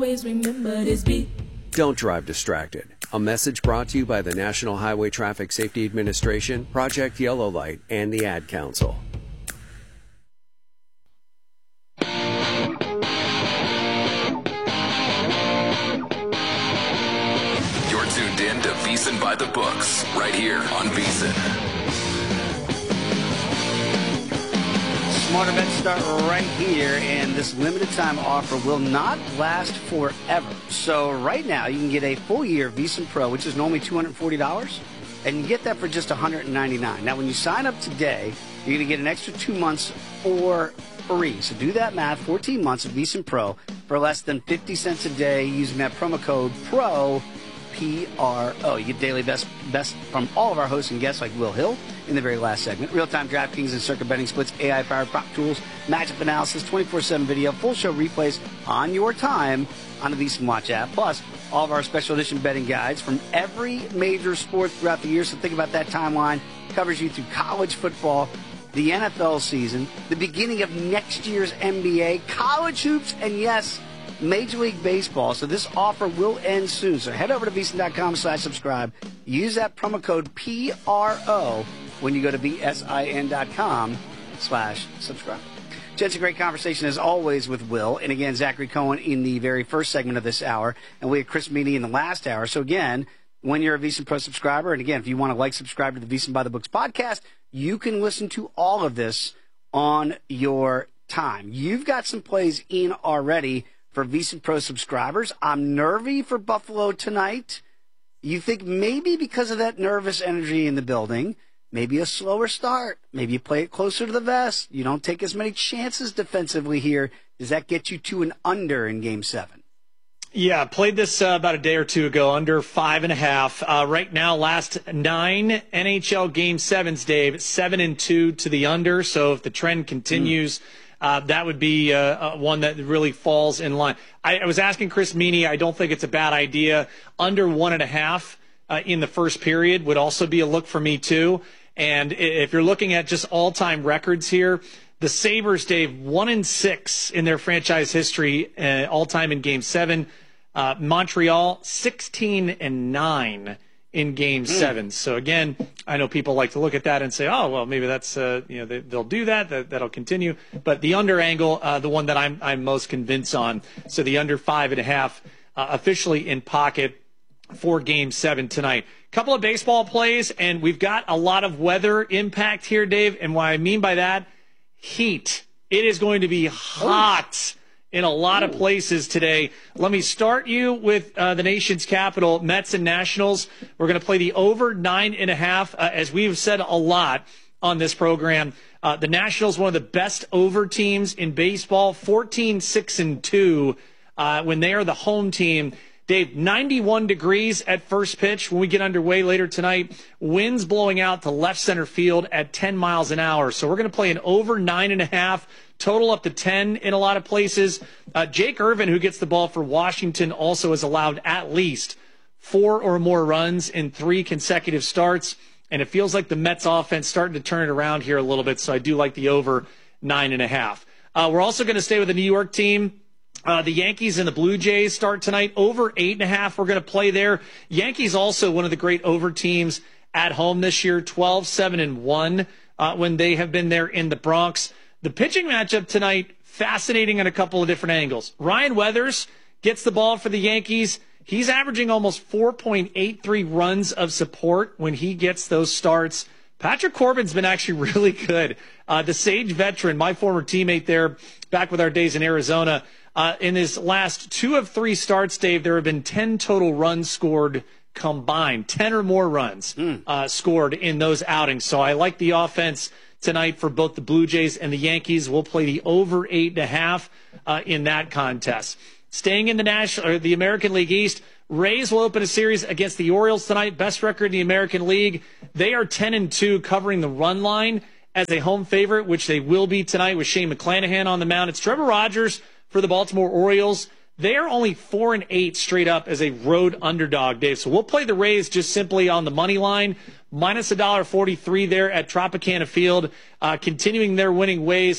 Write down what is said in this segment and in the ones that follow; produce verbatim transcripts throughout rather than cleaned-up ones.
Always remember this beat. Don't drive distracted. A message brought to you by the National Highway Traffic Safety Administration, Project Yellow Light, and the Ad Council. You're tuned in to VSiN by the Books, right here on VSiN. Smarter bets start right here, and this limited time offer will not last forever. So right now, you can get a full year of VSiN Pro, which is normally two hundred forty dollars, and you get that for just one hundred ninety-nine dollars. Now, when you sign up today, you're going to get an extra two months for free. So do that math, fourteen months of VSiN Pro for less than fifty cents a day using that promo code PRO, P R O. You get daily best best from all of our hosts and guests like Will Hill in the very last segment. Real-time DraftKings and circuit betting splits, A I-powered prop tools, matchup analysis, twenty-four seven video, full show replays on your time on the VSiN Watch app. Plus, all of our special edition betting guides from every major sport throughout the year. So think about that timeline. Covers you through college football, the N F L season, the beginning of next year's N B A, college hoops, and yes, Major League Baseball. So this offer will end soon. So head over to VSiN.com slash subscribe. Use that promo code P R O when you go to VSIN.com slash subscribe. It's a great conversation as always with Will. And again, Zachary Cohen in the very first segment of this hour. And we had Chris Meany in the last hour. So again, when you're a VSiN Pro subscriber, and again, if you want to like, subscribe to the VSiN by the Books podcast, you can listen to all of this on your time. You've got some plays in already for VSiN Pro subscribers. I'm nervy for Buffalo tonight. You think maybe because of that nervous energy in the building, maybe a slower start. Maybe you play it closer to the vest. You don't take as many chances defensively here. Does that get you to an under in Game seven? Yeah, played this uh, about a day or two ago, under five and a half. Uh, right now, last nine N H L Game sevens, Dave, seven and two to the under. So if the trend continues, mm. Uh, that would be uh, uh, one that really falls in line. I, I was asking Chris Meany. I don't think it's a bad idea. Under one and a half uh, in the first period would also be a look for me, too. And if you're looking at just all-time records here, the Sabres, Dave, one and six in their franchise history, uh, all-time in Game seven. Uh, Montreal, sixteen and nine in Game mm. seven. So again, I know people like to look at that and say, oh, well, maybe that's, uh, you know, they, they'll do that, that, that'll continue. But the under angle, uh, the one that I'm, I'm most convinced on. So the under five and a half, uh, officially in pocket for Game seven tonight. Couple of baseball plays, and we've got a lot of weather impact here, Dave. And what I mean by that, heat. It is going to be hot in a lot of places today. Let me start you with uh, the nation's capital, Mets and Nationals. We're going to play the over nine and a half. Uh, as we've said a lot on this program, uh, the Nationals, one of the best over teams in baseball, fourteen six and two uh, when they are the home team. Dave, ninety-one degrees at first pitch when we get underway later tonight. Winds blowing out to left center field at ten miles an hour. So we're going to play an over nine and a half. Total up to ten in a lot of places. Uh, Jake Irvin, who gets the ball for Washington, also has allowed at least four or more runs in three consecutive starts. And it feels like the Mets offense starting to turn it around here a little bit. So I do like the over nine and a half. Uh, we're also going to stay with the New York team. Uh, the Yankees and the Blue Jays start tonight. Over eight and a half. We're going to play there. Yankees also one of the great over teams at home this year. twelve seven and one uh, when they have been there in the Bronx. The pitching matchup tonight, fascinating on a couple of different angles. Ryan Weathers gets the ball for the Yankees. He's averaging almost four point eight three runs of support when he gets those starts. Patrick Corbin's been actually really good. Uh, the Sage veteran, my former teammate there, back with our days in Arizona, uh, in his last two of three starts, Dave, there have been ten total runs scored combined, ten or more runs mm. uh, scored in those outings. So I like the offense tonight for both the Blue Jays and the Yankees. We'll play the over eight and a half uh, in that contest. Staying in the National or the American League East, Rays will open a series against the Orioles tonight. Best record in the American League. They are ten and two covering the run line as a home favorite, which they will be tonight with Shane McClanahan on the mound. It's Trevor Rogers for the Baltimore Orioles. They are only four and eight straight up as a road underdog, Dave. So we'll play the Rays just simply on the money line, minus one dollar forty-three there at Tropicana Field, uh, continuing their winning ways.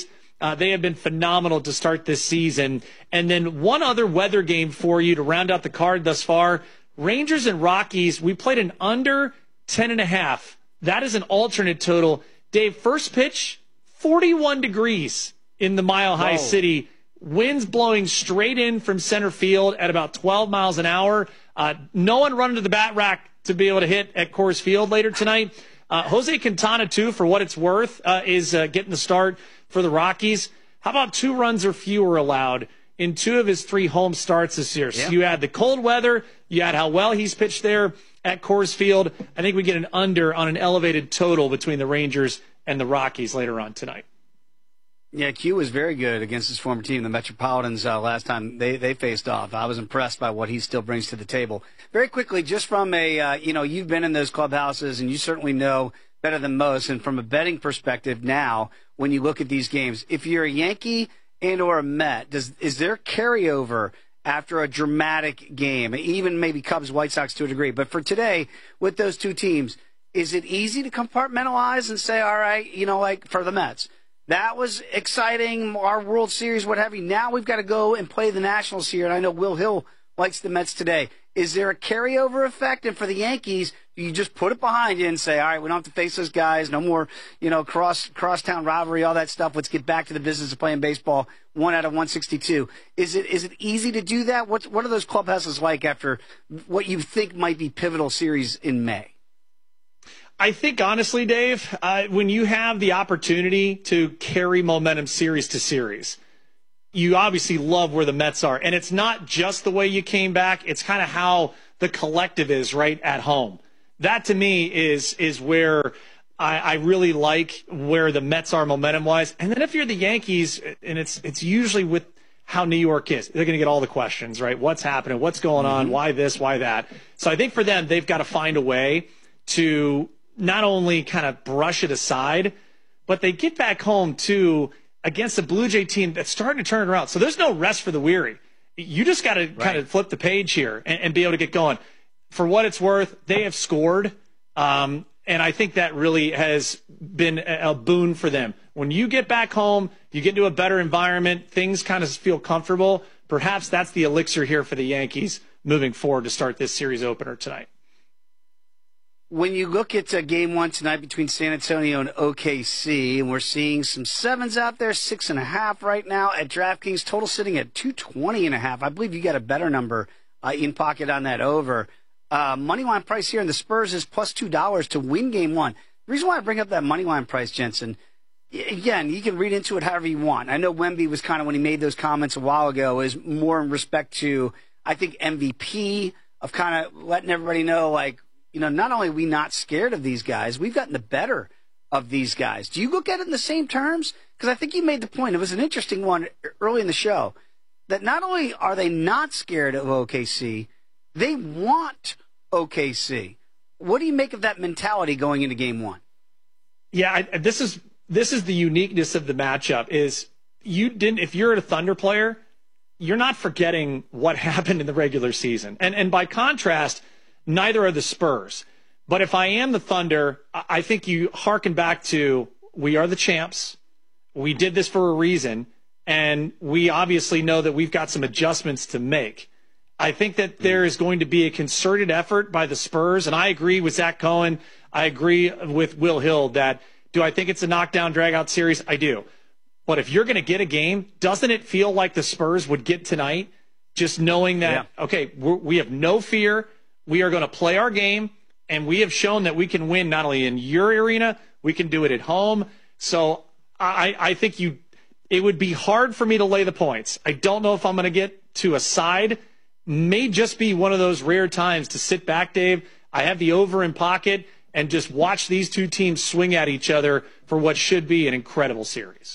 Uh, they have been phenomenal to start this season. And then one other weather game for you to round out the card thus far. Rangers and Rockies, we played an under ten and a half. That is an alternate total. Dave, first pitch, forty-one degrees in the Mile High Whoa. City. Winds blowing straight in from center field at about twelve miles an hour. Uh, no one running to the bat rack to be able to hit at Coors Field later tonight. Uh, Jose Quintana, too, for what it's worth, uh, is uh, getting the start for the Rockies. How about two runs or fewer allowed in two of his three home starts this year? Yeah. So you add the cold weather, you add how well he's pitched there at Coors Field. I think we get an under on an elevated total between the Rangers and the Rockies later on tonight. Yeah, Q was very good against his former team, the Metropolitans, uh, last time they, they faced off. I was impressed by what he still brings to the table. Very quickly, just from a, uh, you know, you've been in those clubhouses and you certainly know better than most. And from a betting perspective now, when you look at these games, if you're a Yankee and or a Met, does is there carryover after a dramatic game, even maybe Cubs, White Sox to a degree? But for today, with those two teams, is it easy to compartmentalize and say, all right, you know, like for the Mets, that was exciting, our World Series, what have you. Now we've got to go and play the Nationals here, and I know Will Hill likes the Mets today. Is there a carryover effect? And for the Yankees, do you just put it behind you and say, all right, we don't have to face those guys, no more, you know, cross crosstown rivalry, all that stuff. Let's get back to the business of playing baseball, one out of one sixty-two. Is it is it easy to do that? What, what are those clubhouses like after what you think might be pivotal series in May? I think, honestly, Dave, uh, when you have the opportunity to carry momentum series to series, you obviously love where the Mets are. And it's not just the way you came back. It's kind of how the collective is right at home. That, to me, is is where I, I really like where the Mets are momentum-wise. And then if you're the Yankees, and it's it's usually with how New York is, they're going to get all the questions, right? What's happening? What's going on? Why this? Why that? So I think for them, they've got to find a way to not only kind of brush it aside, but they get back home, too, against a Blue Jay team that's starting to turn it around. So there's no rest for the weary. You just got to right. kind of flip the page here and, and be able to get going. For what it's worth, they have scored, um, and I think that really has been a, a boon for them. When you get back home, you get into a better environment, things kind of feel comfortable. Perhaps that's the elixir here for the Yankees moving forward to start this series opener tonight. When you look at uh, game one tonight between San Antonio and O K C, and we're seeing some sevens out there, six and a half right now at DraftKings, total sitting at two twenty and a half. I believe you got a better number uh, in pocket on that over. Uh, money line price here in the Spurs is plus two dollars to win game one. The reason why I bring up that money line price, Jensen, again, you can read into it however you want. I know Wemby was kind of, when he made those comments a while ago, is more in respect to, I think, M V P, of kind of letting everybody know, like, you know, not only are we not scared of these guys, we've gotten the better of these guys. Do you look at it in the same terms? Because I think you made the point. It was an interesting one early in the show that not only are they not scared of O K C, they want O K C. What do you make of that mentality going into game one? Yeah, I, this is this is the uniqueness of the matchup. Is you didn't if you're a Thunder player, you're not forgetting what happened in the regular season, and and by contrast, neither are the Spurs. But if I am the Thunder, I think you hearken back to, we are the champs. We did this for a reason. And we obviously know that we've got some adjustments to make. I think that there is going to be a concerted effort by the Spurs. And I agree with Zach Cohen. I agree with Will Hill that, do I think it's a knockdown, drag-out series? I do. But if you're going to get a game, doesn't it feel like the Spurs would get tonight? Just knowing that, yeah. okay, we're, we have no fear. We are going to play our game, and we have shown that we can win not only in your arena, we can do it at home. So I, I think you, it would be hard for me to lay the points. I don't know if I'm going to get to a side. May just be one of those rare times to sit back, Dave. I have the over in pocket and just watch these two teams swing at each other for what should be an incredible series.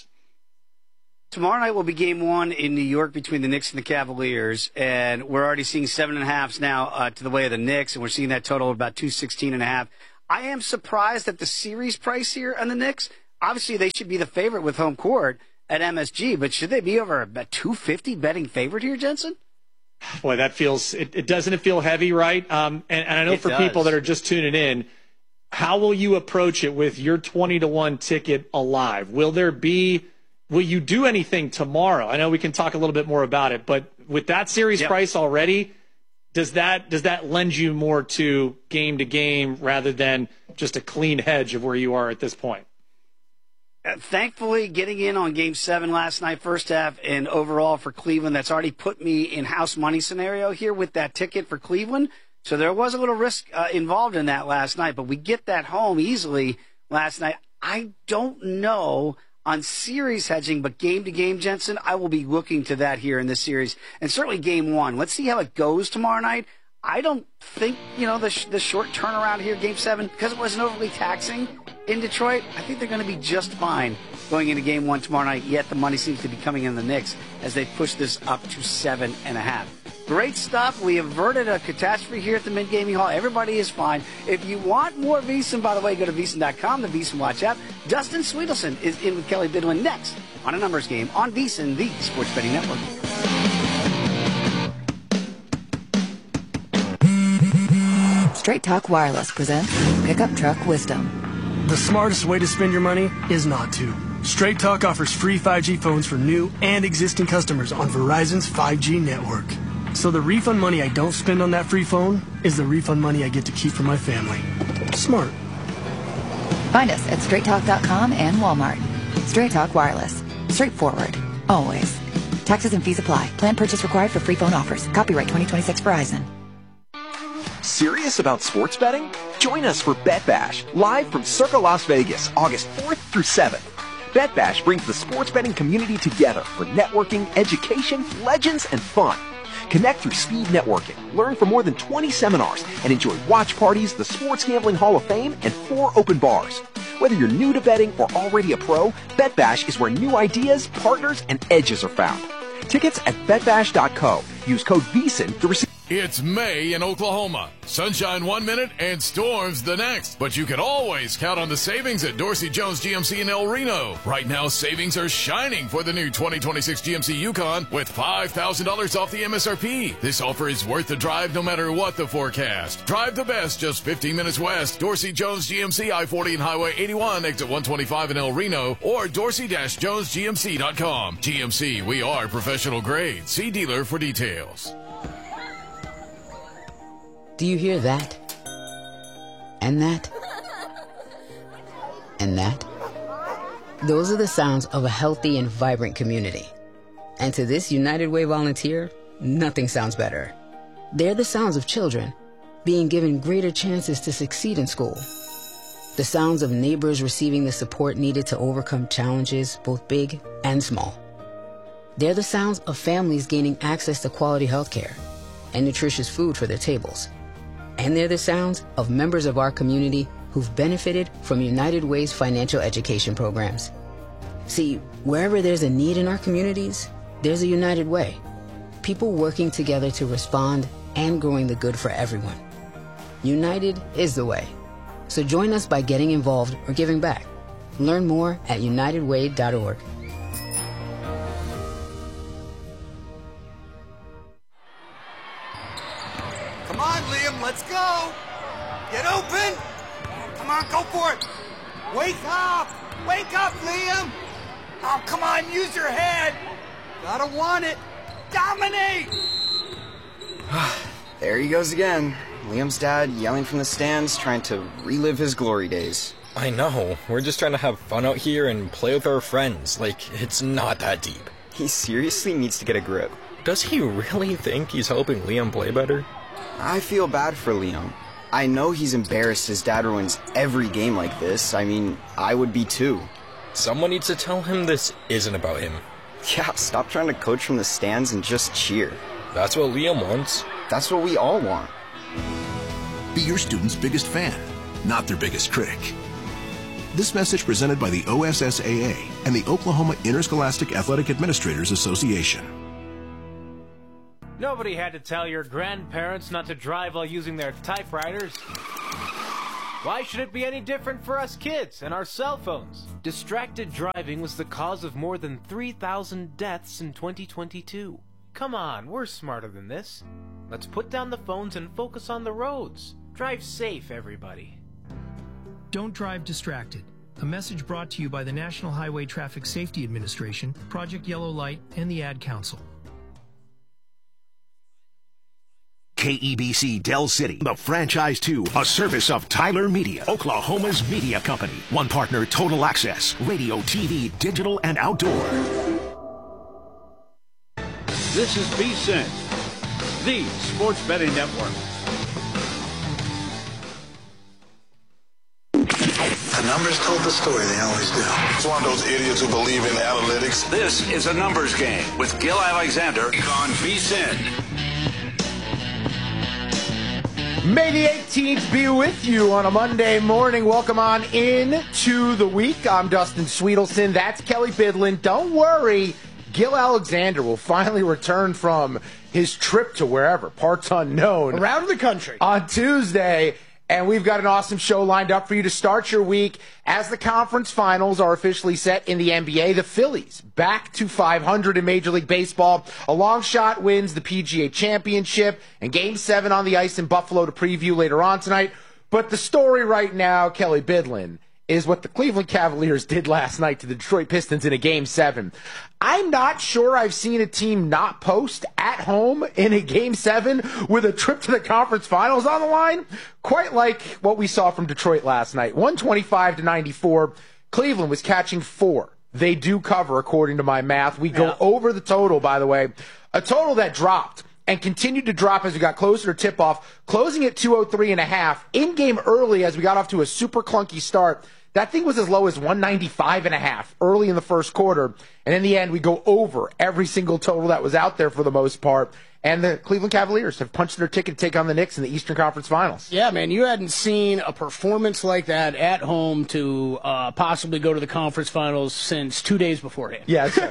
Tomorrow night will be game one in New York between the Knicks and the Cavaliers, and we're already seeing seven and a halves now uh, to the way of the Knicks, and we're seeing that total of about two sixteen and a half. I am surprised at the series price here on the Knicks. Obviously, they should be the favorite with home court at M S G, but should they be over about two fifty betting favorite here, Jensen? Boy, that feels it, it doesn't it feel heavy, right? Um, and, and I know it for does. people that are just tuning in, how will you approach it with your twenty to one ticket alive? Will there be will you do anything tomorrow? I know we can talk a little bit more about it, but with that series yep. price already, does that does that lend you more to game to game rather than just a clean hedge of where you are at this point? Thankfully, getting in on Game seven last night, first half, and overall for Cleveland, that's already put me in house money scenario here with that ticket for Cleveland. So there was a little risk uh, involved in that last night, but we get that home easily last night. I don't know on series hedging, but game-to-game, Jensen, I will be looking to that here in this series. And certainly Game one. Let's see how it goes tomorrow night. I don't think, you know, the, sh- the short turnaround here, Game seven, because it wasn't overly taxing in Detroit, I think they're going to be just fine going into Game one tomorrow night, yet the money seems to be coming in the Knicks as they push this up to seven and a half. Great stuff. We averted a catastrophe here at the Mid-Gaming Hall. Everybody is fine. If you want more VSiN, by the way, go to V S I N dot com, the VSiN Watch app. Dustin Sweetelson is in with Kelly Bidwin next on A Numbers Game on VSiN, the Sports Betting Network. Straight Talk Wireless presents Pickup Truck Wisdom. The smartest way to spend your money is not to. Straight Talk offers free five G phones for new and existing customers on Verizon's five G network. So the refund money I don't spend on that free phone is the refund money I get to keep for my family. Smart. Find us at straight talk dot com and Walmart. Straight Talk Wireless. Straightforward. Always. Taxes and fees apply. Plan purchase required for free phone offers. Copyright twenty twenty-six Verizon. Serious about sports betting? Join us for Bet Bash, live from Circa Las Vegas, August fourth through seventh. Bet Bash brings the sports betting community together for networking, education, legends, and fun. Connect through speed networking, learn from more than twenty seminars, and enjoy watch parties, the Sports Gambling Hall of Fame, and four open bars. Whether you're new to betting or already a pro, Bet Bash is where new ideas, partners, and edges are found. Tickets at bet bash dot co. Use code VSiN to receive. It's May in Oklahoma. Sunshine one minute and storms the next. But you can always count on the savings at Dorsey Jones G M C in El Reno. Right now, savings are shining for the new twenty twenty-six G M C Yukon with five thousand dollars off the M S R P. This offer is worth the drive no matter what the forecast. Drive the best just fifteen minutes west. Dorsey Jones G M C, I forty and Highway eighty-one, exit one twenty-five in El Reno, or dorsey jones G M C dot com. G M C, we are professional grade. See dealer for details. Do you hear that? And that? And that? Those are the sounds of a healthy and vibrant community. And to this United Way volunteer, nothing sounds better. They're the sounds of children being given greater chances to succeed in school. The sounds of neighbors receiving the support needed to overcome challenges, both big and small. They're the sounds of families gaining access to quality health care and nutritious food for their tables. And they're the sounds of members of our community who've benefited from United Way's financial education programs. See, wherever there's a need in our communities, there's a United Way. People working together to respond and growing the good for everyone. United is the way. So join us by getting involved or giving back. Learn more at united way dot org. Come on, Liam, let's go! Get open! Come on, go for it! Wake up! Wake up, Liam! Oh, come on, use your head! Gotta want it! Dominate! There he goes again. Liam's dad yelling from the stands, trying to relive his glory days. I know. We're just trying to have fun out here and play with our friends. Like, it's not that deep. He seriously needs to get a grip. Does he really think he's helping Liam play better? I feel bad for Liam. I know he's embarrassed his dad ruins every game like this. I mean, I would be too. Someone needs to tell him this isn't about him. Yeah, stop trying to coach from the stands and just cheer. That's what Liam wants. That's what we all want. Be your student's biggest fan, not their biggest critic. This message presented by the O S S A A and the Oklahoma Interscholastic Athletic Administrators Association. Nobody had to tell your grandparents not to drive while using their typewriters. Why should it be any different for us kids and our cell phones? Distracted driving was the cause of more than three thousand deaths in twenty twenty-two. Come on, we're smarter than this. Let's put down the phones and focus on the roads. Drive safe, everybody. Don't drive distracted. A message brought to you by the National Highway Traffic Safety Administration, Project Yellow Light, and the Ad Council. K E B C Del City, the franchise two, a service of Tyler Media, Oklahoma's media company. One partner, Total Access, radio, T V, digital, and outdoor. This is VSiN, the sports betting network. The numbers told the story, they always do. It's one of those idiots who believe in analytics. This is a numbers game with Gil Alexander on VSiN. May the eighteenth be with you on a Monday morning. Welcome on in to the week. I'm Dustin Sweetelson. That's Kelly Bidlin. Don't worry. Gil Alexander will finally return from his trip to wherever, parts unknown. Around the country. On Tuesday. And we've got an awesome show lined up for you to start your week as the conference finals are officially set in the N B A. The Phillies back to five hundred in Major League Baseball. A long shot wins the P G A Championship and Game seven on the ice in Buffalo to preview later on tonight. But the story right now, Kelly Bidlin, is what the Cleveland Cavaliers did last night to the Detroit Pistons in a Game seven. I'm not sure I've seen a team not post at home in a Game seven with a trip to the conference finals on the line, quite like what we saw from Detroit last night. one twenty-five to ninety-four. Cleveland was catching four. They do cover, according to my math. We go yeah. over the total, by the way, a total that dropped and continued to drop as we got closer to tip-off, closing at two oh three and a half. In-game early as we got off to a super clunky start. That thing was as low as one ninety-five and a half early in the first quarter. And in the end, we go over every single total that was out there for the most part. And the Cleveland Cavaliers have punched their ticket to take on the Knicks in the Eastern Conference Finals. Yeah, man, you hadn't seen a performance like that at home to uh, possibly go to the conference finals since two days beforehand. Yeah, that's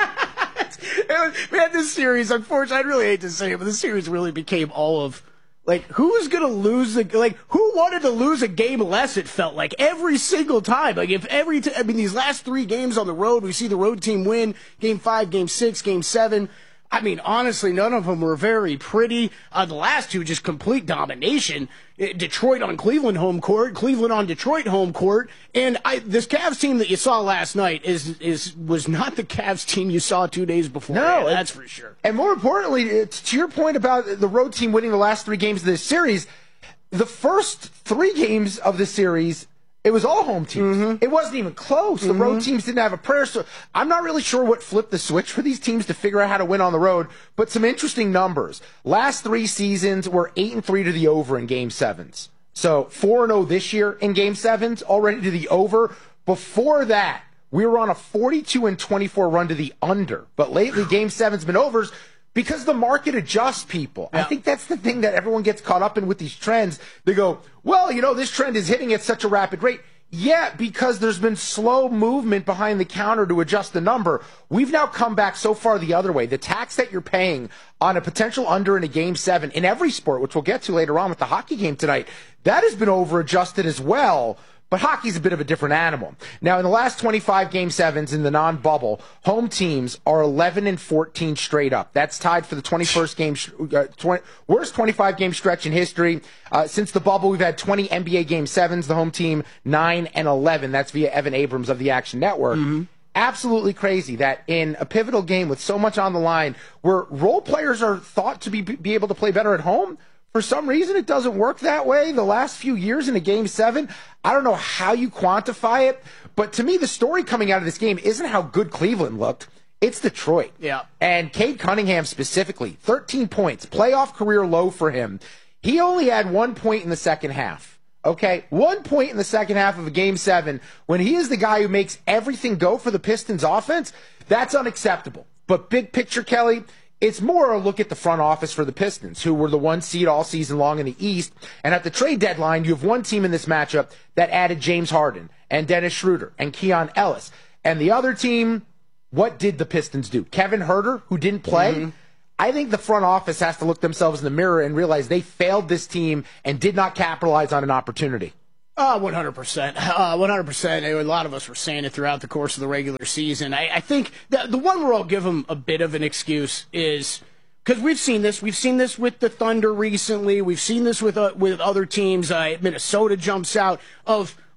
right. Man, this series, unfortunately, I really hate to say it, but this series really became all of, like, who was going to lose the, like, who wanted to lose a game less, it felt like, every single time. Like, if every, t- I mean, these last three games on the road, we see the road team win, game five, game six, game seven. I mean, honestly, none of them were very pretty. Uh, the last two, just complete domination. Detroit on Cleveland home court, Cleveland on Detroit home court. And I, this Cavs team that you saw last night is is was not the Cavs team you saw two days before. No, that's for sure. And more importantly, it's to your point about the road team winning the last three games of this series, the first three games of the series, it was all home teams. Mm-hmm. It wasn't even close. The mm-hmm. road teams didn't have a prayer. So I'm not really sure what flipped the switch for these teams to figure out how to win on the road. But some interesting numbers. Last three seasons, we're eight and three to the over in game sevens. So four and oh this year in game sevens, already to the over. Before that, we were on a forty-two and twenty-four run to the under. But lately, game seven's been overs. Because the market adjusts, people. Yeah. I think that's the thing that everyone gets caught up in with these trends. They go, well, you know, this trend is hitting at such a rapid rate. Yeah, because there's been slow movement behind the counter to adjust the number. We've now come back so far the other way. The tax that you're paying on a potential under in a game seven in every sport, which we'll get to later on with the hockey game tonight, that has been over-adjusted as well. But hockey's a bit of a different animal. Now, in the last twenty-five game sevens in the non-bubble, home teams are eleven and fourteen straight up. That's tied for the twenty-first game, uh, twenty, worst twenty-five game stretch in history. Uh, since the bubble, we've had twenty N B A game sevens. The home team nine and eleven. That's via Evan Abrams of the Action Network. Mm-hmm. Absolutely crazy that in a pivotal game with so much on the line, where role players are thought to be be able to play better at home, for some reason, it doesn't work that way. The last few years in a game seven, I don't know how you quantify it, but to me, the story coming out of this game isn't how good Cleveland looked. It's Detroit. Yeah. And Cade Cunningham specifically, thirteen points, playoff career low for him. He only had one point in the second half. Okay, one point in the second half of a game seven. When he is the guy who makes everything go for the Pistons offense, that's unacceptable. But big picture, Kelly, it's more a look at the front office for the Pistons, who were the one seed all season long in the East. And at the trade deadline, you have one team in this matchup that added James Harden and Dennis Schroeder and Keon Ellis. And the other team, what did the Pistons do? Kevin Huerter, who didn't play? Mm-hmm. I think the front office has to look themselves in the mirror and realize they failed this team and did not capitalize on an opportunity. Uh, one hundred percent. Uh, one hundred percent. A lot of us were saying it throughout the course of the regular season. I, I think the, the one where I'll give them a bit of an excuse is because we've seen this. We've seen this with the Thunder recently. We've seen this with uh, with other teams. Uh, Minnesota jumps out of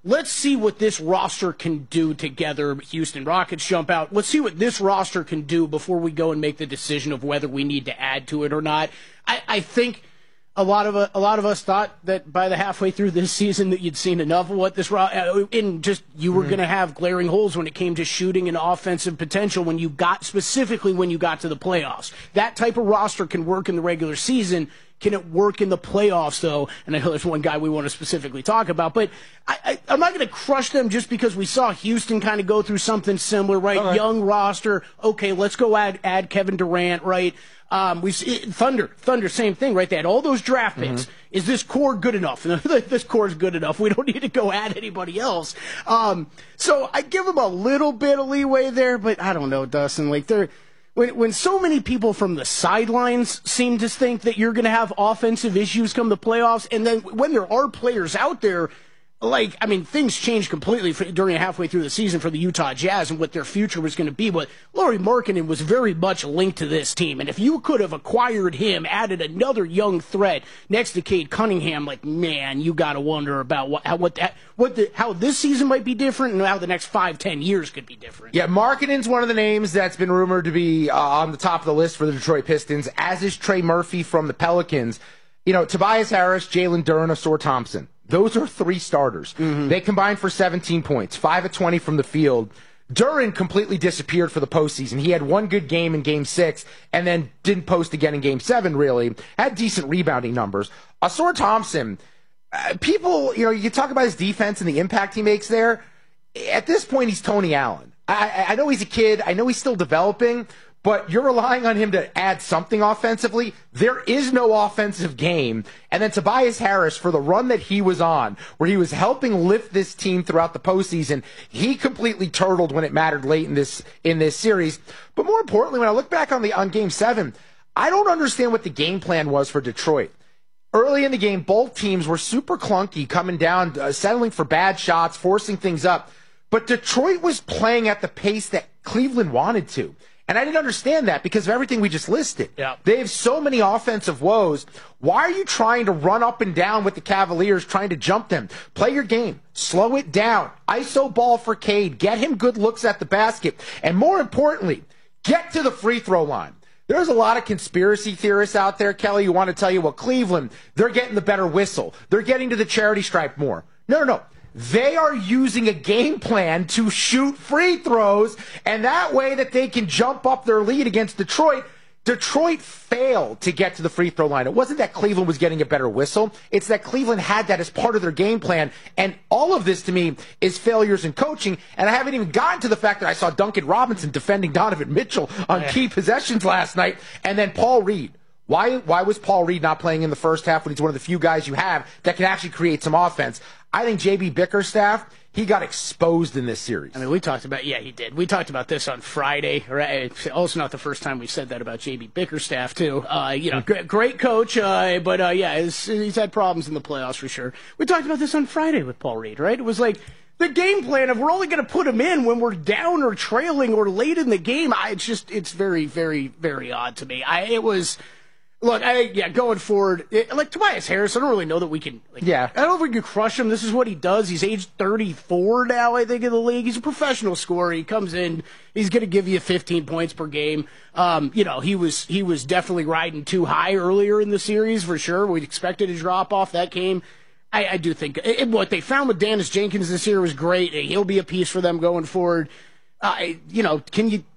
let's see what this roster can do together. Houston Rockets jump out. Let's see what this roster can do before we go and make the decision of whether we need to add to it or not. I, I think a lot of a lot of us thought that by the halfway through this season that you'd seen enough of what this ro- in just you were mm-hmm. going to have glaring holes when it came to shooting and offensive potential when you got specifically when you got to the playoffs. That type of roster can work in the regular season. Can it work in the playoffs, though? And I know there's one guy we want to specifically talk about, but I, I, I'm not going to crush them just because we saw Houston kind of go through something similar, right? right? Young roster. Okay, let's go add add Kevin Durant, right? Um, we Thunder, Thunder, same thing, right? They had all those draft picks. Mm-hmm. Is this core good enough? This core is good enough. We don't need to go add anybody else. Um, so I give them a little bit of leeway there, but I don't know, Dustin. Like they're. When, when so many people from the sidelines seem to think that you're going to have offensive issues come the playoffs, and then when there are players out there, like, I mean, things changed completely for, during halfway through the season for the Utah Jazz and what their future was going to be. But Lauri Markkanen was very much linked to this team. And if you could have acquired him, added another young threat next to Cade Cunningham, like, man, you got to wonder about what, how, what that, what the, how this season might be different and how the next five, ten years could be different. Yeah, Markkanen's one of the names that's been rumored to be uh, on the top of the list for the Detroit Pistons, as is Trey Murphy from the Pelicans. You know, Tobias Harris, Jalen Duren, Ausar Thompson. Those are three starters. Mm-hmm. They combined for seventeen points, five of twenty from the field. Duren completely disappeared for the postseason. He had one good game in game six and then didn't post again in game seven, really. Had decent rebounding numbers. Ausar Thompson, uh, people, you know, you talk about his defense and the impact he makes there. At this point, he's Tony Allen. I, I know he's a kid. I know he's still developing. But you're relying on him to add something offensively. There is no offensive game. And then Tobias Harris, for the run that he was on, where he was helping lift this team throughout the postseason, he completely turtled when it mattered late in this in this series. But more importantly, when I look back on the on Game seven, I don't understand what the game plan was for Detroit. Early in the game, both teams were super clunky, coming down, uh, settling for bad shots, forcing things up. But Detroit was playing at the pace that Cleveland wanted to. And I didn't understand that because of everything we just listed. Yeah. They have so many offensive woes. Why are you trying to run up and down with the Cavaliers, trying to jump them? Play your game. Slow it down. I S O ball for Cade. Get him good looks at the basket. And more importantly, get to the free throw line. There's a lot of conspiracy theorists out there, Kelly, who want to tell you, well, Cleveland, they're getting the better whistle. They're getting to the charity stripe more. No, no, no. They are using a game plan to shoot free throws, and that way that they can jump up their lead against Detroit. Detroit failed to get to the free throw line. It wasn't that Cleveland was getting a better whistle. It's that Cleveland had that as part of their game plan. And all of this, to me, is failures in coaching. And I haven't even gotten to the fact that I saw Duncan Robinson defending Donovan Mitchell on yeah. key possessions last night. And then Paul Reed. Why, why was Paul Reed not playing in the first half when he's one of the few guys you have that can actually create some offense? I think J B Bickerstaff, he got exposed in this series. I mean, we talked about, yeah, he did. We talked about this on Friday. Right? It's also not the first time we've said that about J B Bickerstaff, too. Uh, you know, great, great coach, uh, but uh, yeah, he's, he's had problems in the playoffs for sure. We talked about this on Friday with Paul Reed, right? It was like the game plan of we're only going to put him in when we're down or trailing or late in the game. I, it's just, it's very, very, very odd to me. I, it was... Look, I, yeah, going forward, it, like Tobias Harris, I don't really know that we can, like, yeah. I don't know if we can crush him. This is what he does. He's age thirty-four now, I think, in the league. He's a professional scorer. He comes in, he's going to give you fifteen points per game. Um, you know, he was he was definitely riding too high earlier in the series, for sure. We'd expected a drop off that game. I, I do think it, what they found with Dennis Jenkins this year was great. He'll be a piece for them going forward. Uh, you know, can you...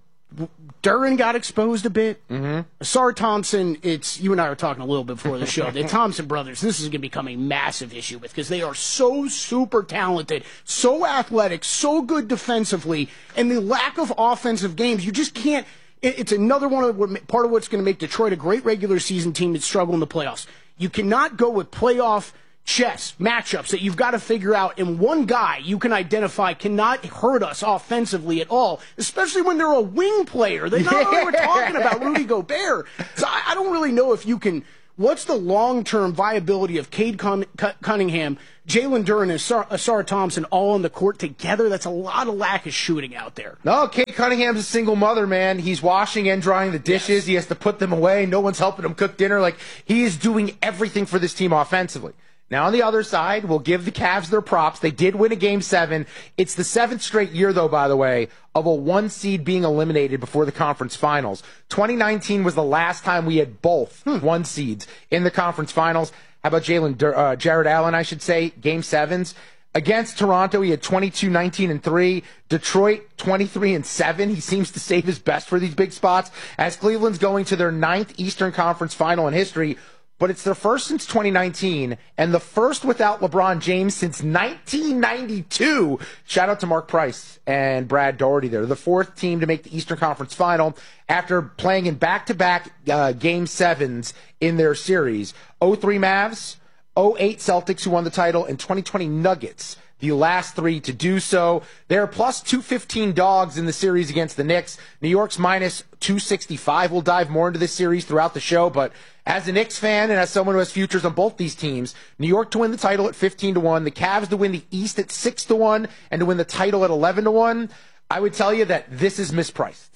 Duren got exposed a bit. Mm-hmm. Ausar Thompson, it's you and I were talking a little bit before the show. The Thompson brothers, this is going to become a massive issue with because they are so super talented, so athletic, so good defensively, and the lack of offensive games, you just can't. It, it's another one of the, part of what's going to make Detroit a great regular season team that struggle in the playoffs. You cannot go with playoff chess matchups that you've got to figure out, and one guy you can identify cannot hurt us offensively at all, especially when they're a wing player. They know what we're talking about, Rudy Gobert. So I, I don't really know if you can. What's the long-term viability of Cade Cun- Cunningham, Jalen Duren, and Ausar, Ausar Thompson all on the court together? That's a lot of lack of shooting out there. No, Cade Cunningham's a single mother, man. He's washing and drying the dishes. Yes. He has to put them away. No one's helping him cook dinner. Like, he is doing everything for this team offensively. Now, on the other side, we'll give the Cavs their props. They did win a game seven. It's the seventh straight year, though, by the way, of a one seed being eliminated before the conference finals. twenty nineteen was the last time we had both hmm. one seeds in the conference finals. How about Jalen, uh, Jared Allen, I should say, game sevens? Against Toronto, he had twenty-two, nineteen, and three. Detroit, twenty-three and seven. He seems to save his best for these big spots as Cleveland's going to their ninth Eastern Conference final in history. But it's their first since twenty nineteen and the first without LeBron James since nineteen ninety-two. Shout out to Mark Price and Brad Daugherty there. The fourth team to make the Eastern Conference final after playing in back-to-back uh, game sevens in their series. oh three Mavs, oh eight Celtics, who won the title, and twenty twenty Nuggets, the last three to do so. They're plus two fifteen dogs in the series against the Knicks. New York's minus two sixty-five. We'll dive more into this series throughout the show, but as a Knicks fan and as someone who has futures on both these teams, New York to win the title at fifteen to one, the Cavs to win the East at six to one, and to win the title at eleven to one, I would tell you that this is mispriced.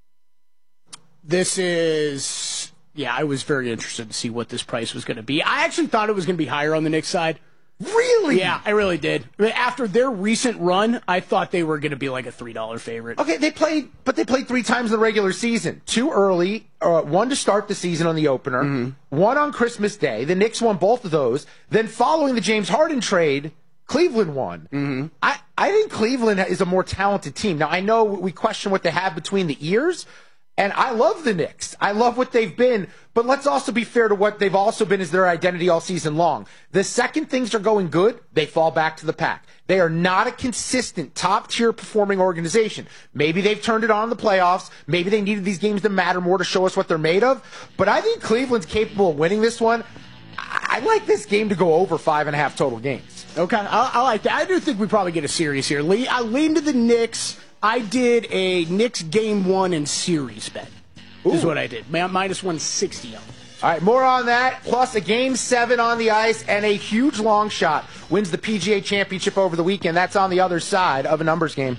This is, yeah, I was very interested to see what this price was going to be. I actually thought it was going to be higher on the Knicks side. Really? Yeah, I really did. After their recent run, I thought they were going to be like a three dollar favorite. Okay, they played, but they played three times in the regular season. Two early, uh, one to start the season on the opener, mm-hmm. one on Christmas Day. The Knicks won both of those. Then following the James Harden trade, Cleveland won. Mm-hmm. I, I think Cleveland is a more talented team. Now, I know we question what they have between the ears, and I love the Knicks. I love what they've been, but let's also be fair to what they've also been as their identity all season long. The second things are going good, they fall back to the pack. They are not a consistent, top-tier performing organization. Maybe they've turned it on in the playoffs. Maybe they needed these games to matter more to show us what they're made of. But I think Cleveland's capable of winning this one. I like this game to go over five and a half total games. Okay, I, I like that. I do think we probably get a series here. I lean to the Knicks. I did a Knicks game one and series bet. Ooh. Is what I did. Minus one sixty. All right, more on that. Plus a game seven on the ice and a huge long shot wins the P G A Championship over the weekend. That's on the other side of a numbers game.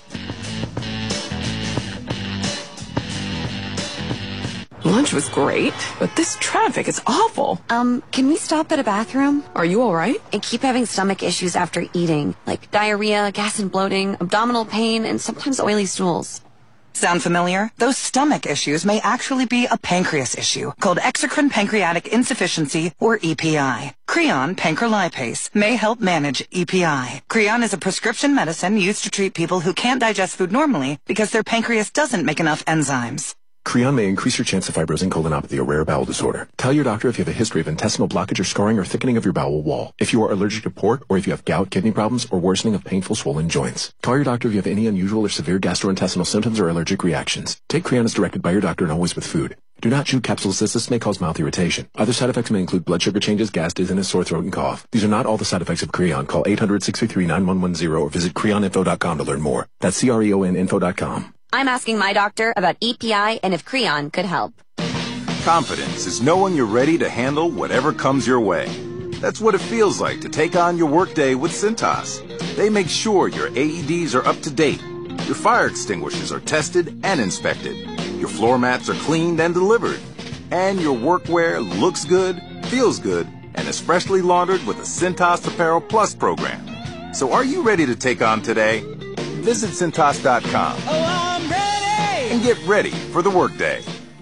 Lunch was great, but this traffic is awful. Um, can we stop at a bathroom? Are you all right? I keep having stomach issues after eating, like diarrhea, gas and bloating, abdominal pain, and sometimes oily stools. Sound familiar? Those stomach issues may actually be a pancreas issue called exocrine pancreatic insufficiency, or E P I. Creon pancrelipase may help manage E P I. Creon is a prescription medicine used to treat people who can't digest food normally because their pancreas doesn't make enough enzymes. Creon may increase your chance of fibrosing colonopathy, a rare bowel disorder. Tell your doctor if you have a history of intestinal blockage or scarring or thickening of your bowel wall. If you are allergic to pork, or if you have gout, kidney problems, or worsening of painful swollen joints. Call your doctor if you have any unusual or severe gastrointestinal symptoms or allergic reactions. Take Creon as directed by your doctor and always with food. Do not chew capsules as this may cause mouth irritation. Other side effects may include blood sugar changes, gas, dizziness, sore throat, and cough. These are not all the side effects of Creon. Call eight hundred, six three three, nine one one zero or visit creon info dot com to learn more. That's C R E O N info dot com. I'm asking my doctor about E P I and if Creon could help. Confidence is knowing you're ready to handle whatever comes your way. That's what it feels like to take on your workday with Cintas. They make sure your A E Ds are up to date, your fire extinguishers are tested and inspected, your floor mats are cleaned and delivered, and your workwear looks good, feels good, and is freshly laundered with the Cintas Apparel Plus program. So are you ready to take on today? Visit Cintas dot com. Oh, I'm ready! And get ready for the workday.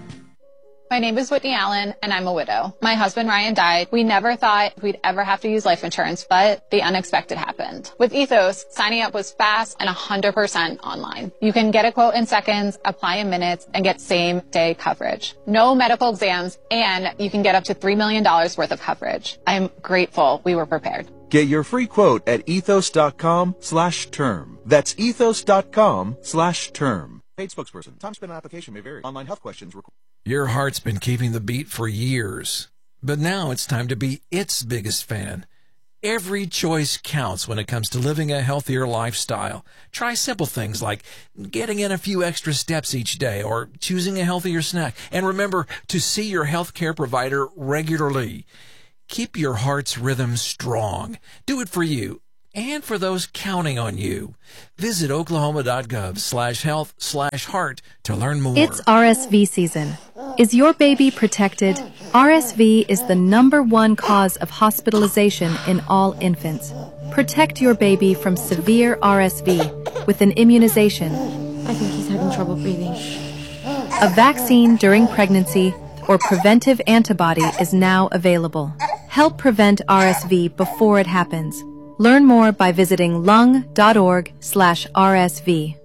My name is Whitney Allen, and I'm a widow. My husband, Ryan, died. We never thought we'd ever have to use life insurance, but the unexpected happened. With Ethos, signing up was fast and one hundred percent online. You can get a quote in seconds, apply in minutes, and get same-day coverage. No medical exams, and you can get up to three million dollars worth of coverage. I'm grateful we were prepared. Get your free quote at ethos dot com slash term. That's ethos dot com slash term. Paid spokesperson. Time spent on application may vary. Online health questions. Requ- Your heart's been keeping the beat for years, but now it's time to be its biggest fan. Every choice counts when it comes to living a healthier lifestyle. Try simple things like getting in a few extra steps each day or choosing a healthier snack. And remember to see your healthcare provider regularly. Keep your heart's rhythm strong. Do it for you. and for those counting on you. Visit oklahoma.gov slash health slash heart to learn more. It's R S V season. Is your baby protected? R S V is the number one cause of hospitalization in all infants. Protect your baby from severe R S V with an immunization. I think he's having trouble breathing. A vaccine during pregnancy or preventive antibody is now available. Help prevent R S V before it happens. Learn more by visiting lung dot org slash R S V.